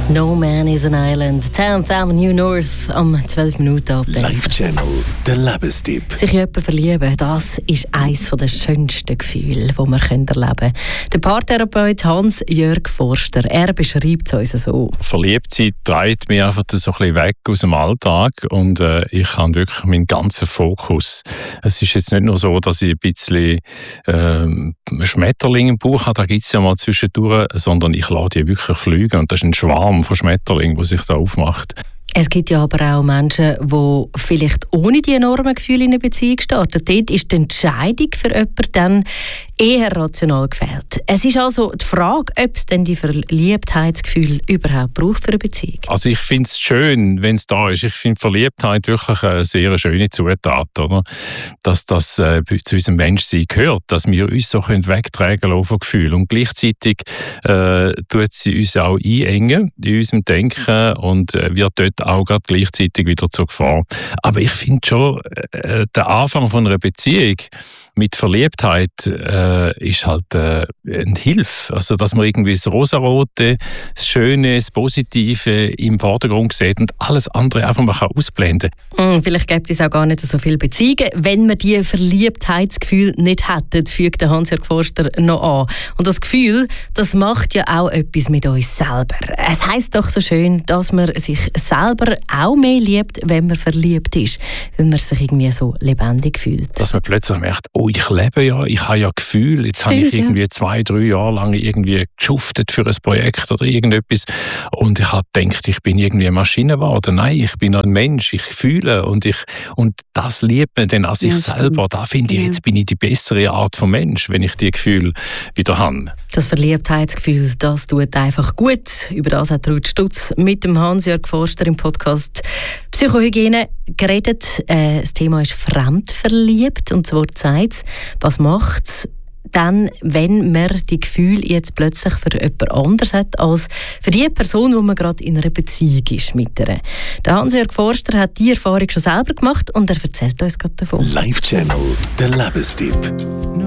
No Man is an Island, 10th Avenue North am 12 Minuten ab. Live Channel, der Lebenstipp. Sich in jemanden verlieben, das ist eines der schönsten Gefühle, die man erleben können. Der Paartherapeut Hans-Jörg Forster, er beschreibt es uns so. Verliebtheit treibt mich einfach so ein bisschen weg aus dem Alltag und ich habe wirklich meinen ganzen Fokus. Es ist jetzt nicht nur so, dass ich ein bisschen Schmetterlinge im Bauch habe, da gibt es ja mal zwischendurch, sondern ich lasse die wirklich fliegen und das ist ein Schwarm von Schmetterlingen, der sich da aufmacht. Es gibt ja aber auch Menschen, die vielleicht ohne die enormen Gefühle in eine Beziehung starten. Dort ist die Entscheidung für jemanden dann eher rational gefällt. Es ist also die Frage, ob es denn die Verliebtheitsgefühle überhaupt braucht für eine Beziehung. Also ich finde es schön, wenn es da ist. Ich finde Verliebtheit wirklich eine sehr schöne Zutat, oder? Dass das zu unserem Menschsein gehört, dass wir uns so wegtragen lassen von Gefühlen. Und gleichzeitig tut sie uns auch einengen in unserem Denken und wird dort auch gerade gleichzeitig wieder zur Gefahr. Aber ich finde schon, der Anfang von einer Beziehung mit Verliebtheit ist halt eine Hilfe. Also, dass man irgendwie das Rosarote, das Schöne, das Positive im Vordergrund sieht und alles andere einfach mal ausblenden kann. Vielleicht gibt es auch gar nicht so viele Beziehungen, wenn wir die Verliebtheitsgefühl nicht hätten, fügt der Hans-Jörg Forster noch an. Und das Gefühl, das macht ja auch etwas mit uns selber. Es heisst doch so schön, dass man sich selber auch mehr liebt, wenn man verliebt ist, weil man sich irgendwie so lebendig fühlt. Dass man plötzlich merkt, oh, ich lebe ja, ich habe ja Gefühl, jetzt habe ich irgendwie 2-3 Jahre lang irgendwie geschuftet für ein Projekt oder irgendetwas und ich habe gedacht, ich bin irgendwie eine Maschine geworden. Nein, ich bin ein Mensch, ich fühle und das liebt man dann an sich selber. Da finde ich, jetzt bin ich die bessere Art von Mensch, wenn ich die Gefühle wieder habe. Das Verliebtheitsgefühl, das tut einfach gut. Über das hat Ruth Stutz mit dem Hans-Jörg Forster im Podcast Psychohygiene geredet. Das Thema ist fremdverliebt und das Wort sagt es. Was macht es dann, wenn man die Gefühle jetzt plötzlich für jemand anderes hat, als für die Person, die man gerade in einer Beziehung ist mit ihr? Der Hans-Jörg Forster hat die Erfahrung schon selber gemacht und er erzählt uns gerade davon. Live Channel, der Lebenstipp.